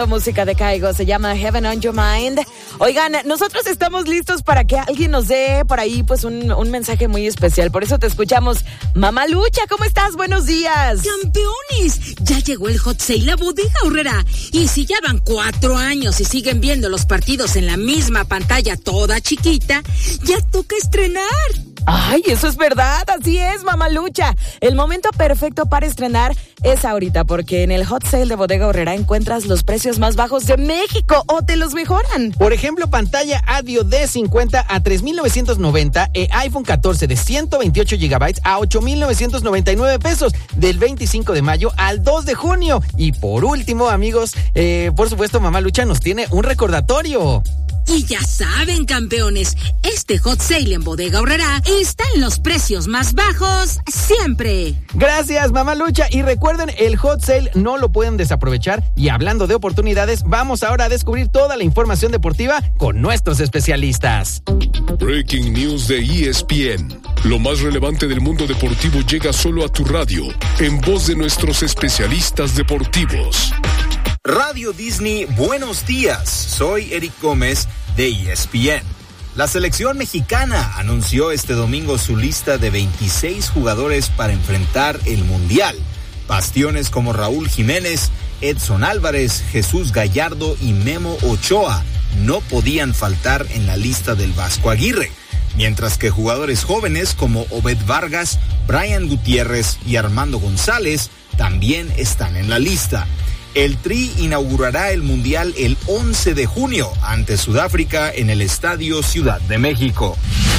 Música de Caigo, se llama Heaven on Your Mind. Oigan, nosotros estamos listos para que alguien nos dé por ahí pues un mensaje muy especial. Por eso te escuchamos. Mamá Lucha, ¿cómo estás? Buenos días. ¡Campeones! Ya llegó el Hot Sale a Bodega Aurrera. Y si ya van 4 años y siguen viendo los partidos en la misma pantalla toda chiquita, ya toca estrenar. Ay, eso es verdad, así es, Mamá Lucha. El momento perfecto para estrenar es ahorita, porque en el Hot Sale de Bodega Aurrera encuentras los precios más bajos de México o te los mejoran. Por ejemplo, pantalla Audio de 50 a 3,990 e iPhone 14 de 128 GB a 8,999 pesos del 25 de mayo al 2 de junio. Y por último, amigos, por supuesto, Mamá Lucha nos tiene un recordatorio. Y ya saben, campeones, este Hot Sale en Bodega Aurrera está en los precios más bajos siempre. Gracias, Mamá Lucha. Y recuerden, el Hot Sale no lo pueden desaprovechar. Y hablando de oportunidades, vamos ahora a descubrir toda la información deportiva con nuestros especialistas. Breaking News de ESPN. Lo más relevante del mundo deportivo llega solo a tu radio, en voz de nuestros especialistas deportivos. Radio Disney, buenos días. Soy Eric Gómez de ESPN. La selección mexicana anunció este domingo su lista de 26 jugadores para enfrentar el Mundial. Bastiones como Raúl Jiménez, Edson Álvarez, Jesús Gallardo y Memo Ochoa no podían faltar en la lista del Vasco Aguirre, mientras que jugadores jóvenes como Obed Vargas, Brian Gutiérrez y Armando González también están en la lista. El Tri inaugurará el Mundial el 11 de junio ante Sudáfrica en el Estadio Ciudad de México.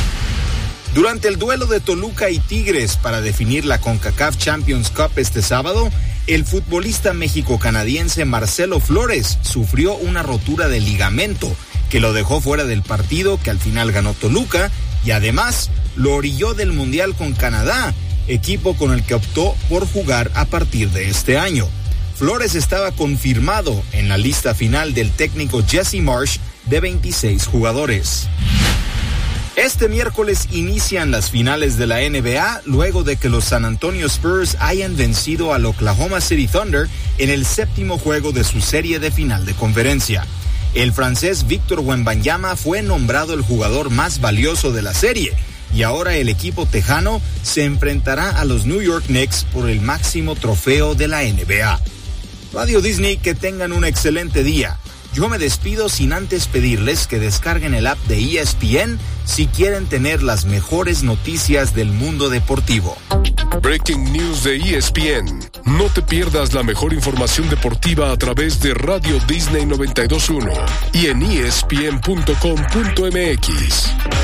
Durante el duelo de Toluca y Tigres para definir la CONCACAF Champions Cup este sábado, el futbolista méxico-canadiense Marcelo Flores sufrió una rotura de ligamento que lo dejó fuera del partido que al final ganó Toluca y además lo orilló del Mundial con Canadá, equipo con el que optó por jugar a partir de este año. Flores estaba confirmado en la lista final del técnico Jesse Marsh de 26 jugadores. Este miércoles inician las finales de la NBA luego de que los San Antonio Spurs hayan vencido al Oklahoma City Thunder en el 7º juego de su serie de final de conferencia. El francés Victor Wembanyama fue nombrado el jugador más valioso de la serie y ahora el equipo tejano se enfrentará a los New York Knicks por el máximo trofeo de la NBA. Radio Disney, que tengan un excelente día. Yo me despido sin antes pedirles que descarguen el app de ESPN si quieren tener las mejores noticias del mundo deportivo. Breaking News de ESPN. No te pierdas la mejor información deportiva a través de Radio Disney 92.1 y en ESPN.com.mx.